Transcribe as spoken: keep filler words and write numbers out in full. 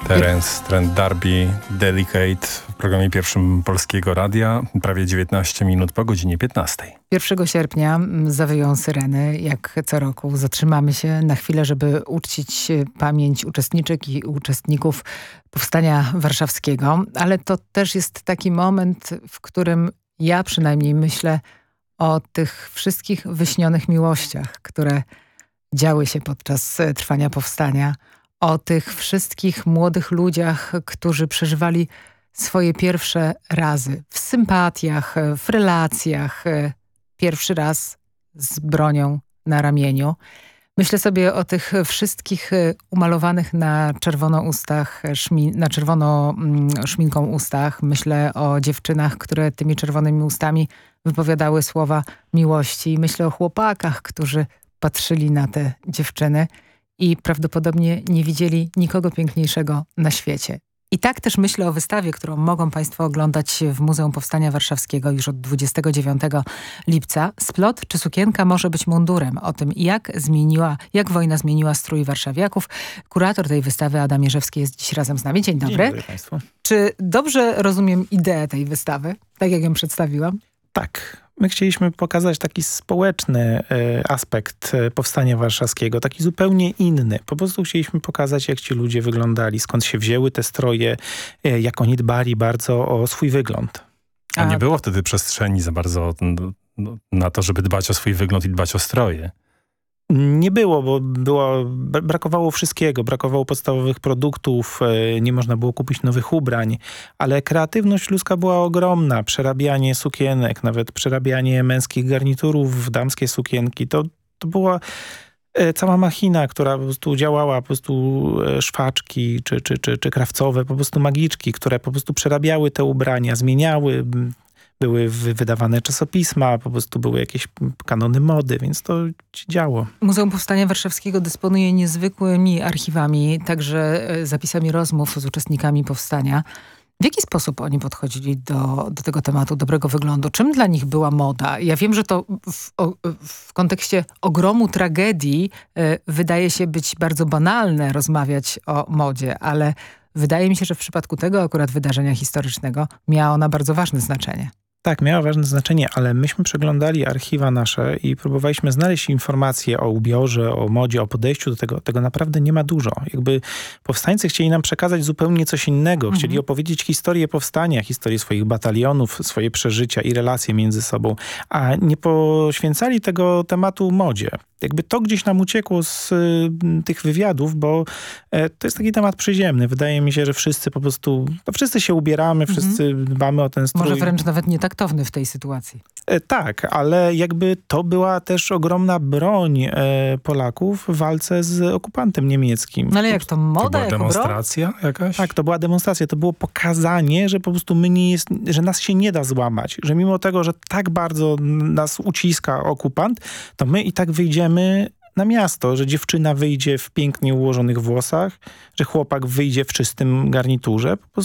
Terence Trent D'Arby, Delicate w programie pierwszym Polskiego Radia. Prawie dziewiętnaście minut po godzinie piętnastej. pierwszego sierpnia zawyją syreny, jak co roku. Zatrzymamy się na chwilę, żeby uczcić pamięć uczestniczek i uczestników Powstania Warszawskiego. Ale to też jest taki moment, w którym ja przynajmniej myślę o tych wszystkich wyśnionych miłościach, które działy się podczas trwania powstania. O tych wszystkich młodych ludziach, którzy przeżywali swoje pierwsze razy w sympatiach, w relacjach, pierwszy raz z bronią na ramieniu. Myślę sobie o tych wszystkich umalowanych na czerwono ustach, szmi- na czerwono mm, szminką ustach. Myślę o dziewczynach, które tymi czerwonymi ustami wypowiadały słowa miłości. Myślę o chłopakach, którzy patrzyli na te dziewczyny i prawdopodobnie nie widzieli nikogo piękniejszego na świecie. I tak też myślę o wystawie, którą mogą Państwo oglądać w Muzeum Powstania Warszawskiego już od dwudziestego dziewiątego lipca. Splot czy sukienka może być mundurem. O tym, jak zmieniła, jak wojna zmieniła strój warszawiaków. Kurator tej wystawy Adam Jerzewski jest dziś razem z nami. Dzień dobry. Dzień dobry Państwu. Czy dobrze rozumiem ideę tej wystawy, tak jak ją przedstawiłam? Tak. My chcieliśmy pokazać taki społeczny y, aspekt y, Powstania Warszawskiego, taki zupełnie inny. Po prostu chcieliśmy pokazać, jak ci ludzie wyglądali, skąd się wzięły te stroje, y, jak oni dbali bardzo o swój wygląd. A, A nie było wtedy przestrzeni za bardzo no, na to, żeby dbać o swój wygląd i dbać o stroje. Nie było, bo było, brakowało wszystkiego. Brakowało podstawowych produktów, nie można było kupić nowych ubrań, ale kreatywność ludzka była ogromna. Przerabianie sukienek, nawet przerabianie męskich garniturów w damskie sukienki. To, to była cała machina, która po prostu działała, po prostu szwaczki czy, czy, czy, czy krawcowe, po prostu magiczki, które po prostu przerabiały te ubrania, zmieniały. Były wydawane czasopisma, po prostu były jakieś kanony mody, więc to się działo. Muzeum Powstania Warszawskiego dysponuje niezwykłymi archiwami, także zapisami rozmów z uczestnikami powstania. W jaki sposób oni podchodzili do, do tego tematu dobrego wyglądu? Czym dla nich była moda? Ja wiem, że to w, o, w kontekście ogromu tragedii y, wydaje się być bardzo banalne rozmawiać o modzie, ale wydaje mi się, że w przypadku tego akurat wydarzenia historycznego miała ona bardzo ważne znaczenie. Tak, miała ważne znaczenie, ale myśmy przeglądali archiwa nasze i próbowaliśmy znaleźć informacje o ubiorze, o modzie, o podejściu do tego. Tego naprawdę nie ma dużo. Jakby powstańcy chcieli nam przekazać zupełnie coś innego. Mhm. Chcieli opowiedzieć historię powstania, historię swoich batalionów, swoje przeżycia i relacje między sobą, a nie poświęcali tego tematu modzie. Jakby to gdzieś nam uciekło z y, tych wywiadów, bo e, to jest taki temat przyziemny. Wydaje mi się, że wszyscy po prostu, no wszyscy się ubieramy, wszyscy mhm. dbamy o ten strój. Może wręcz nawet nietaktowny w tej sytuacji. E, tak, ale jakby to była też ogromna broń e, Polaków w walce z okupantem niemieckim. No ale jak to moda? To była jako demonstracja broń? jakaś? Tak, to była demonstracja. To było pokazanie, że po prostu my nie jest, że nas się nie da złamać. Że mimo tego, że tak bardzo nas uciska okupant, to my i tak wyjdziemy na miasto, że dziewczyna wyjdzie w pięknie ułożonych włosach, że chłopak wyjdzie w czystym garniturze. Po prostu